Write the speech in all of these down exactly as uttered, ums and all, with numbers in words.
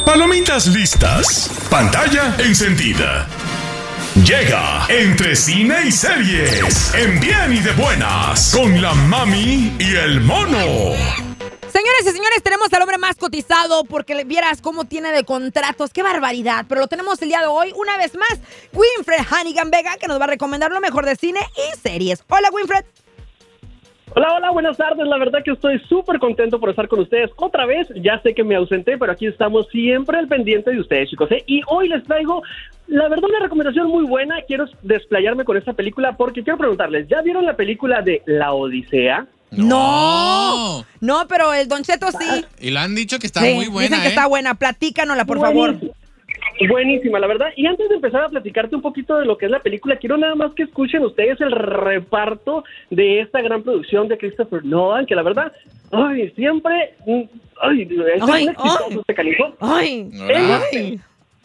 Palomitas listas. Pantalla encendida. Llega Entre Cine y Series, en Bien y de Buenas, con la mami y el mono. Señores y señores, tenemos al hombre más cotizado porque le vieras cómo tiene de contratos. ¡Qué barbaridad! Pero lo tenemos el día de hoy, una vez más, Winfred Hannigan Vega, que nos va a recomendar lo mejor de cine y series. Hola, Winfred. Hola, hola, buenas tardes. La verdad que estoy súper contento por estar con ustedes otra vez. Ya sé que me ausenté, pero aquí estamos siempre al pendiente de ustedes, chicos, ¿eh? Y hoy les traigo, la verdad, una recomendación muy buena. Quiero desplayarme con esta película porque quiero preguntarles, ¿ya vieron la película de La Odisea? No, no, no, pero el Don Cheto sí. Y le han dicho que está sí, muy buena, dicen que ¿eh? está buena. Platícanosla, por Buenísima. favor. Buenísima, la verdad. Y antes de empezar a platicarte un poquito de lo que es la película, quiero nada más que escuchen ustedes el reparto de esta gran producción de Christopher Nolan, que la verdad, ay, siempre, ay, es Ay, un exitoso ay. este canijo. Ay, Él, ay.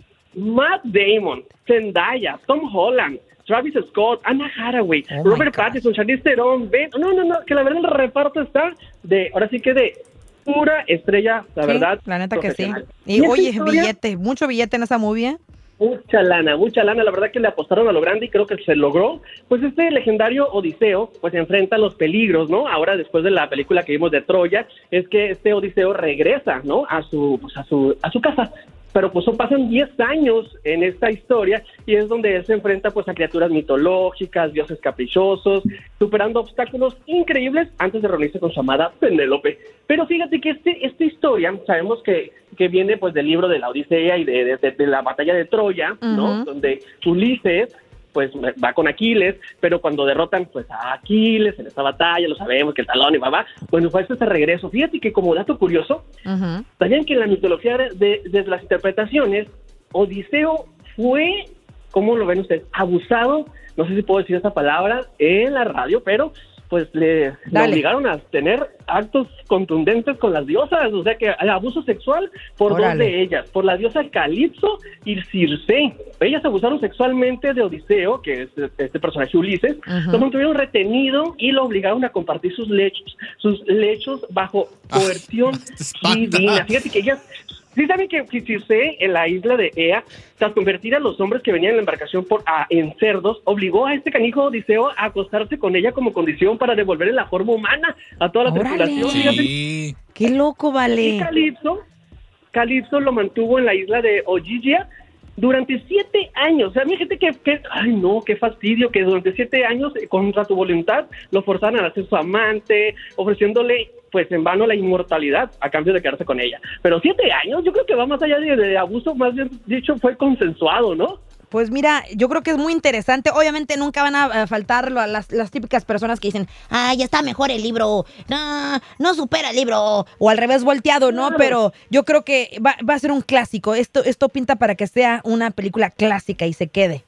Matt Damon, Zendaya, Tom Holland, Travis Scott, Anna Hathaway, Oh Robert my God. Pattinson, Charlize Theron, Ben, no, no, no, que la verdad el reparto está de, ahora sí que de pura estrella, la Sí, verdad. la neta que sí. profesional. Y esta oye, historia, billete, mucho billete en esa movie, ¿eh? Mucha lana, mucha lana, la verdad que le apostaron a lo grande y creo que se logró. Pues este legendario Odiseo, pues enfrenta los peligros, ¿no? Ahora, después de la película que vimos de Troya, es que este Odiseo regresa, ¿no? A su, pues a su, a su casa. Pero pues pasan diez años en esta historia y es donde él se enfrenta pues a criaturas mitológicas, dioses caprichosos, superando obstáculos increíbles antes de reunirse con su amada Penélope. Pero fíjate que este, esta historia, sabemos que, que viene pues del libro de la Odisea y de, de, de, de la batalla de Troya, ¿no? Uh-huh. Donde Ulises pues va con Aquiles, pero cuando derrotan pues a Aquiles en esta batalla, lo sabemos que el talón y va, bueno, fue este regreso. Fíjate que como dato curioso, Uh-huh. sabían que en la mitología de, de, de las interpretaciones, Odiseo fue, ¿cómo lo ven ustedes? Abusado, no sé si puedo decir esta palabra en la radio, pero pues le, le obligaron a tener actos contundentes con las diosas, o sea que hay abuso sexual por Órale. dos de ellas, por la diosa Calipso y Circe. Ellas abusaron sexualmente de Odiseo, que es este personaje Ulises, Ajá. lo mantuvieron retenido y lo obligaron a compartir sus lechos, sus lechos bajo coerción Ah, divina. Fíjate que ellas... ¿Sí saben que Circe en la isla de Ea, tras convertir a los hombres que venían en la embarcación por, a, en cerdos, obligó a este canijo Odiseo a acostarse con ella como condición para devolverle la forma humana a toda la ¡Órale! tripulación? Fíjate, Sí. Qué loco, y vale. Calipso, Calipso lo mantuvo en la isla de Ogygia durante siete años. O sea, mi gente que, que, ay no, qué fastidio, que durante siete años, eh, contra su voluntad, lo forzaron a ser su amante, ofreciéndole, pues en vano, la inmortalidad a cambio de quedarse con ella. Pero siete años, yo creo que va más allá de, de abuso, más bien dicho, fue consensuado, ¿no? Pues mira, yo creo que es muy interesante. Obviamente nunca van a, a faltar lo- las, las típicas personas que dicen, ay, está mejor el libro, no, no supera el libro, o al revés volteado, ¿no? Claro. Pero yo creo que va, va a ser un clásico. Esto, esto pinta para que sea una película clásica y se quede.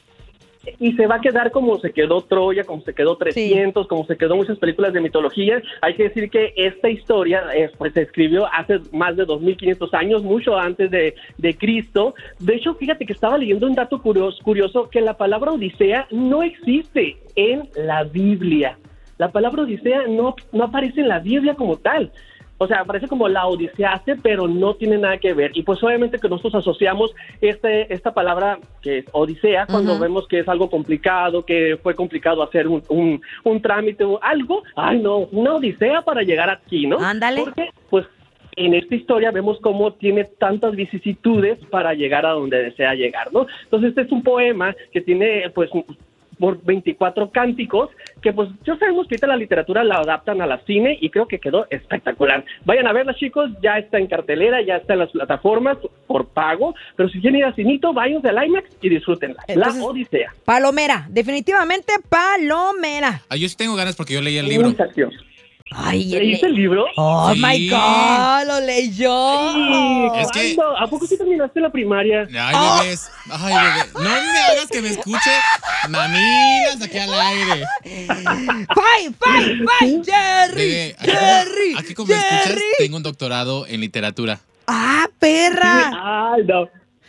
Y se va a quedar como se quedó Troya, como se quedó trescientos, como se quedó muchas películas de mitología. Hay que decir que esta historia eh, pues se escribió hace más de dos mil quinientos años, mucho antes de, de Cristo. De hecho, fíjate que estaba leyendo un dato curioso, curioso, que la palabra Odisea no existe en la Biblia. La palabra Odisea no, no aparece en la Biblia como tal. O sea, aparece como la Odisease, pero no tiene nada que ver. Y pues obviamente que nosotros asociamos este, esta palabra que es Odisea cuando Ujú. vemos que es algo complicado, que fue complicado hacer un, un, un trámite o algo. Ay, no, una Odisea para llegar aquí, ¿no? Ándale. Porque, pues, en esta historia vemos cómo tiene tantas vicisitudes para llegar a donde desea llegar, ¿no? Entonces, este es un poema que tiene, pues, por veinticuatro cánticos, que pues ya sabemos que ahorita la literatura la adaptan a la cine y creo que quedó espectacular. Vayan a verla, chicos, ya está en cartelera, ya está en las plataformas por pago, pero si quieren ir a cinito, váyanse al IMAX y disfrútenla. Entonces, La Odisea. Palomera, definitivamente palomera. Ah, yo sí tengo ganas porque yo leí el libro. Mucha acción. Ay, ¿Leíste el libro? Oh Sí. my God, lo leyó. Sí, Es que- ay, no, ¿a poco sí terminaste la primaria? Ay, bebés. Ay, bebé. No me hagas que me escuche. Mamilas aquí al aire. ¡Fight, fight, fight! ¡Jerry! Bebé, aquí, ¡Jerry! aquí como me escuchas, ¡Jerry! tengo un doctorado en literatura. ¡Ah, perra! Ay, no.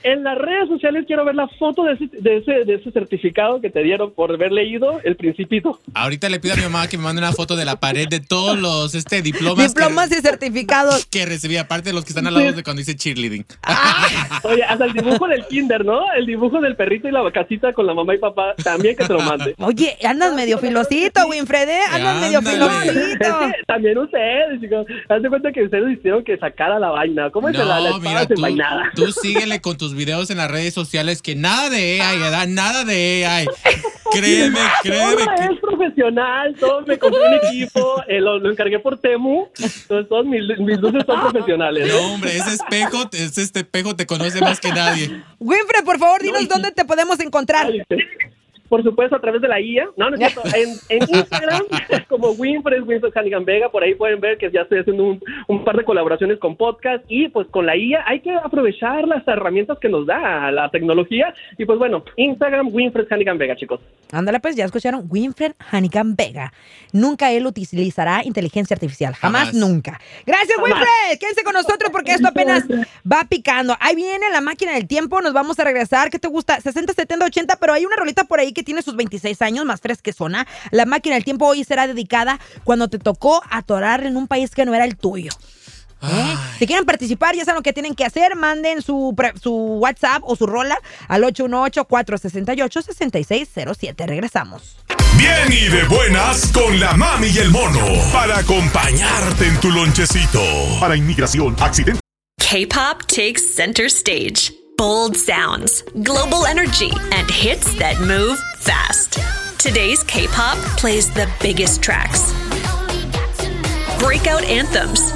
En las redes sociales quiero ver la foto de ese, de ese, de ese certificado que te dieron por haber leído El Principito. Ahorita le pido a mi mamá que me mande una foto de la pared de todos los este, diplomas. Diplomas que, y certificados. Que recibí, aparte de los que están al lado de cuando dice cheerleading. Ah. Oye, hasta el dibujo del kinder, ¿no? El dibujo del perrito y la casita con la mamá y papá, también que te lo mande. Oye, andas medio filosito, Winfred, ¿eh? Andas medio Ándale. filosito. Es que también ustedes, chicos. Haz de cuenta que ustedes hicieron que sacara la vaina. ¿Cómo es No, la, la espada mira, tú, desenvainada? tú síguele con tus videos en las redes sociales que nada de A I, ¿verdad? Nada de A I. Créeme, créeme. Todo que- es profesional, todo me compré un equipo, eh, lo, lo encargué por Temu, entonces todos mis, mis luces son profesionales. No, hombre, ese espejo, ese este espejo te conoce más que nadie. Winfred, por favor, dinos dónde te podemos encontrar. Por supuesto, a través de la I A. No, no es cierto. En, en Instagram, como Winfred, Winfred Hannigan Vega, por ahí pueden ver que ya estoy haciendo un, un par de colaboraciones con podcast. Y pues con la I A hay que aprovechar las herramientas que nos da la tecnología. Y pues bueno, Instagram, Winfred Hannigan Vega, chicos. Ándale, pues, ya escucharon. Winfred Hannigan Vega. Nunca él utilizará inteligencia artificial. Jamás, Jamás. nunca. Gracias, Jamás. Winfred. Quédense con nosotros porque esto apenas va picando. Ahí viene la máquina del tiempo. Nos vamos a regresar. ¿Qué te gusta? sesenta, setenta, ochenta. Pero hay una rolita por ahí que tiene sus veintiséis años, más fresquezona. La máquina del tiempo hoy será dedicada cuando te tocó atorar en un país que no era el tuyo. ¿Eh? Si quieren participar, ya saben lo que tienen que hacer. Manden su, pre- su WhatsApp o su rola al ocho uno ocho, cuatro seis ocho, seis seis cero siete. Regresamos. Bien y de buenas con la mami y el mono para acompañarte en tu lonchecito. Para inmigración, accidente. K-pop takes center stage. Bold sounds, global energy, and hits that move fast. Today's K-pop plays the biggest tracks, breakout anthems,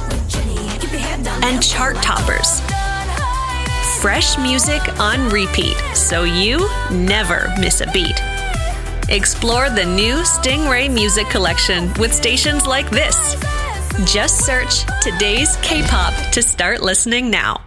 and chart toppers. Fresh music on repeat, so you never miss a beat. Explore the new Stingray Music Collection with stations like this. Just search Today's K-pop to start listening now.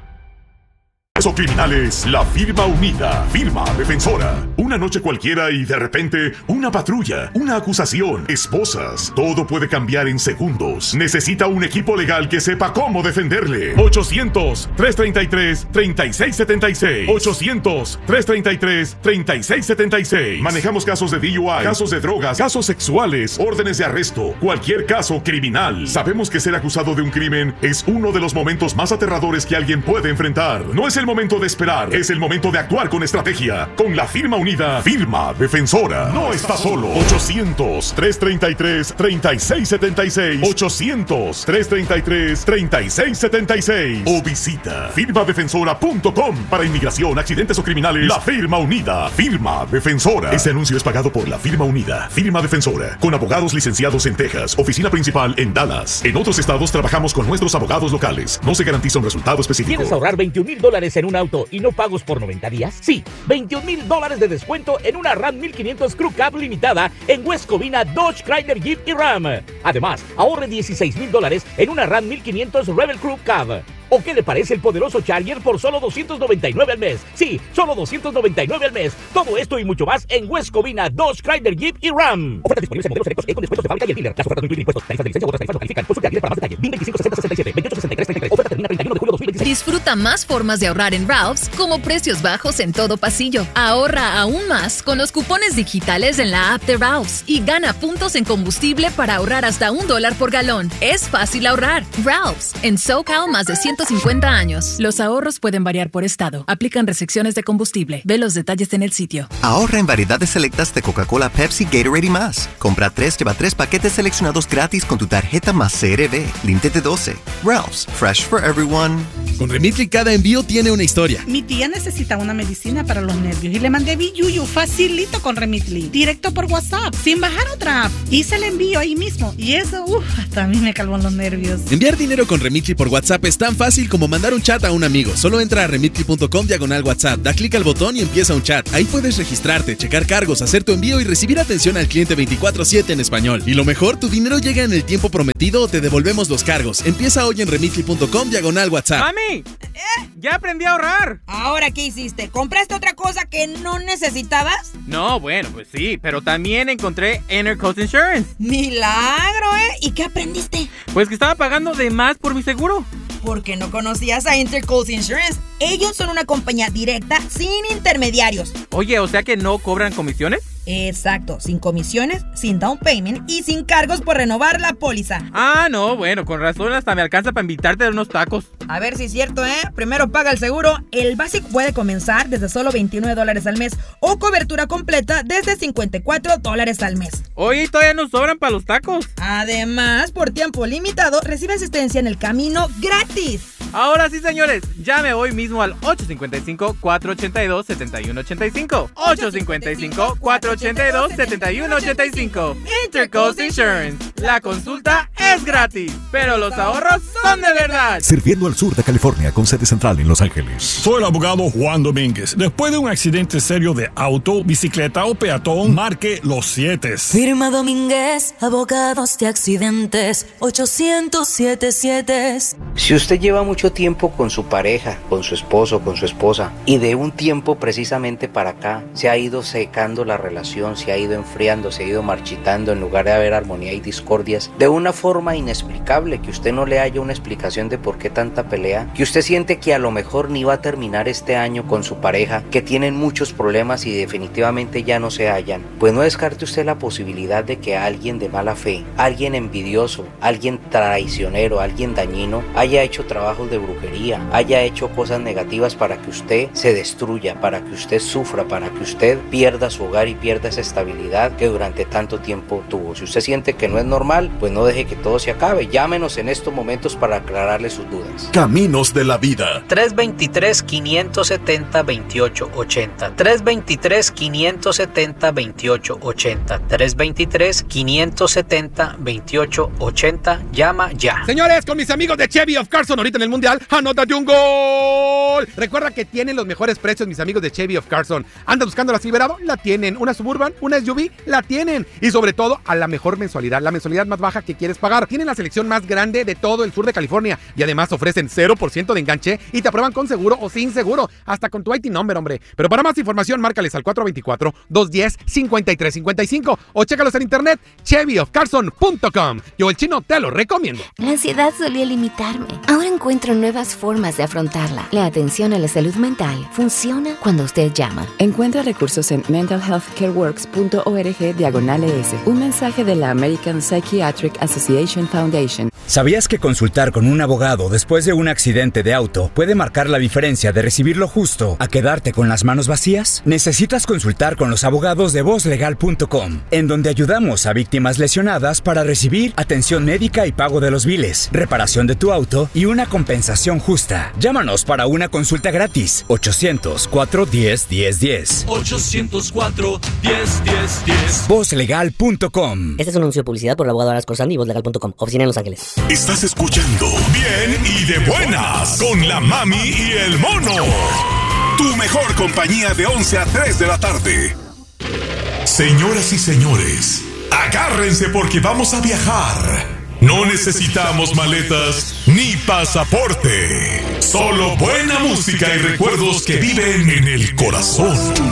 O criminales, la firma unida, firma defensora. Una noche cualquiera y de repente una patrulla, una acusación, esposas. Todo puede cambiar en segundos. Necesita un equipo legal que sepa cómo defenderle. ochocientos, tres treinta y tres, treinta y seis setenta y seis. ochocientos, tres treinta y tres, treinta y seis setenta y seis. Manejamos casos de D U I, casos de drogas, casos sexuales, órdenes de arresto, cualquier caso criminal. Sabemos que ser acusado de un crimen es uno de los momentos más aterradores que alguien puede enfrentar. No es el momento de esperar, es el momento de actuar con estrategia. Con la firma unida, firma defensora. No está solo. ochocientos, tres treinta y tres, treinta y seis setenta y seis. ochocientos, tres treinta y tres, treinta y seis setenta y seis. O visita firma defensora punto com. Para inmigración, accidentes o criminales, la firma unida, firma defensora. Este anuncio es pagado por la firma unida, firma defensora, con abogados licenciados en Texas, oficina principal en Dallas. En otros estados trabajamos con nuestros abogados locales. No se garantiza un resultado específico. ¿Quieres ahorrar veintiún mil dólares en un auto y no pagos por noventa días? Sí, veintiún mil dólares de descuento en una RAM mil quinientos Crew Cab limitada en West Covina, Dodge, Chrysler, Jeep y Ram. Además, ahorre dieciséis mil dólares en una RAM mil quinientos Rebel Crew Cab. ¿O qué le parece el poderoso Charger por solo doscientos noventa y nueve al mes? Sí, solo doscientos noventa y nueve al mes. Todo esto y mucho más en West Covina, Dodge, Chrysler, Jeep y Ram. Ofertas disponibles en modelos selectos E con descuentos de fábrica y el dealer. Las ofertas no incluyen impuestos, tarifas de licencia u otras tarifas no califican. Consulta aquí para más detalle. B I N veinticinco sesenta sesenta y siete, veintiocho sesenta y tres treinta y tres. Oferta termina treinta y uno de julio de dos mil veintiséis. Disfruta más formas de ahorrar en Ralph's, como precios bajos en todo pasillo. Ahorra aún más con los cupones digitales en la app de Ralph's y gana puntos en combustible para ahorrar hasta un dólar por galón. Es fácil ahorrar. Ralph's, en SoCal más de ciento cincuenta años. Los ahorros pueden variar por estado. Aplican restricciones de combustible. Ve los detalles en el sitio. Ahorra en variedades selectas de Coca-Cola, Pepsi, Gatorade y más. Compra tres, lleva tres paquetes seleccionados gratis con tu tarjeta más C R B. Límite doce. Ralph's, fresh for everyone. Con Remitly cada envío tiene una historia. Mi tía necesita una medicina para los nervios y le mandé Biyuyu facilito con Remitly. Directo por WhatsApp, sin bajar otra app. Hice el envío ahí mismo y eso, uff, hasta a mí me calmó los nervios. Enviar dinero con Remitly por WhatsApp es tan fácil como mandar un chat a un amigo. Solo entra a remitly punto com diagonal WhatsApp, da clic al botón y empieza un chat. Ahí puedes registrarte, checar cargos, hacer tu envío y recibir atención al cliente veinticuatro siete en español. Y lo mejor, tu dinero llega en el tiempo prometido o te devolvemos los cargos. Empieza hoy en remitly punto com diagonal WhatsApp. ¡Mami! ¿Eh? ¡Ya aprendí a ahorrar! ¿Ahora qué hiciste? ¿Compraste otra cosa que no necesitabas? No, bueno, pues sí, pero también encontré Intercoast Insurance. ¡Milagro, eh! ¿Y qué aprendiste? Pues que estaba pagando de más por mi seguro. ¿Por qué no conocías a Intercoast Insurance? Ellos son una compañía directa sin intermediarios. Oye, o sea que no cobran comisiones. Exacto, sin comisiones, sin down payment y sin cargos por renovar la póliza. Ah, no, bueno, con razón hasta me alcanza para invitarte a unos tacos. A ver si es cierto, ¿eh? Primero paga el seguro. El básico puede comenzar desde solo veintinueve dólares al mes o cobertura completa desde cincuenta y cuatro dólares al mes. Oye, todavía nos sobran para los tacos. Además, por tiempo limitado, recibe asistencia en el camino gratis. Ahora sí, señores, llame hoy mismo al ocho cinco cinco, cuatro ocho dos, siete uno ocho cinco. ocho cinco cinco, cuatro ocho dos, siete uno ocho cinco. Intercoast Insurance. La consulta es gratis, pero los ahorros son de verdad. Sirviendo al sur de California con sede central en Los Ángeles. Soy el abogado Juan Domínguez. Después de un accidente serio de auto, bicicleta o peatón, marque los siete. Firma Domínguez, abogados de accidentes, ochocientos siete siete. Si usted lleva mucho tiempo con su pareja, con su esposo, con su esposa, y de un tiempo precisamente para acá se ha ido secando la relación, se ha ido enfriando, se ha ido marchitando en lugar de haber armonía y discordias, de una forma inexplicable, que usted no le haya una explicación de por qué tanta pelea, que usted siente que a lo mejor ni va a terminar este año con su pareja, que tienen muchos problemas y definitivamente ya no se hallan, pues no descarte usted la posibilidad de que alguien de mala fe, alguien envidioso, alguien traicionero, alguien dañino, haya hecho trabajos de brujería, haya hecho cosas negativas para que usted se destruya, para que usted sufra, para que usted pierda su hogar y pierda esa estabilidad que durante tanto tiempo tuvo. Si usted siente que no es normal, pues no deje que todo se acabe. Llámenos en estos momentos para aclararle sus dudas. Caminos de la vida. tres dos tres, cinco siete cero, veintiocho ochenta. tres dos tres, cinco siete cero, veintiocho ochenta. tres dos tres, cinco siete cero, veintiocho ochenta. Llama ya. Señores, con mis amigos de Chevy of Carson, ahorita en el Mundial, anótate un gol. Recuerda que tienen los mejores precios, mis amigos de Chevy of Carson. ¿Andas buscando la Silverado? La tienen. ¿Una Suburban? ¿Una S U V? La tienen. Y sobre todo, a la mejor mensualidad, la mensualidad más baja que quieres pagar. Tienen la selección más grande de todo el sur de California. Y además ofrecen cero por ciento de enganche y te aprueban con seguro o sin seguro. Hasta con tu I T number, hombre. Pero para más información, márcales al cuatro dos cuatro, dos uno cero, cinco tres cinco cinco o chécalos en internet, chevy of carson punto com. Yo, el chino, te lo recomiendo. La ansiedad solía limitarme. Ahora encuentro nuevas formas de afrontarla. La atención a la salud mental funciona cuando usted llama. Encuentra recursos en mental health care works punto org diagonal es. Un mensaje de la American Psychiatric Association Foundation. ¿Sabías que consultar con un abogado después de un accidente de auto puede marcar la diferencia de recibir lo justo a quedarte con las manos vacías? Necesitas consultar con los abogados de voz legal punto com, en donde ayudamos a víctimas lesionadas para recibir atención médica y pago de los biles, reparación de tu auto y una compensación justa. Llámanos para una consulta gratis. ochocientos, cuatro uno cero, uno cero uno cero. ochocientos cuatro, diez, diez, diez. voz legal punto com. Este es un anuncio de publicidad por el abogado Aras Corsani y voz legal punto com. Oficina en Los Ángeles. Estás escuchando Bien y de Buenas con la Mami y el Mono. Tu mejor compañía de once a tres de la tarde. Señoras y señores, agárrense porque vamos a viajar. No necesitamos maletas ni pasaporte. Solo buena música y recuerdos que viven en el corazón.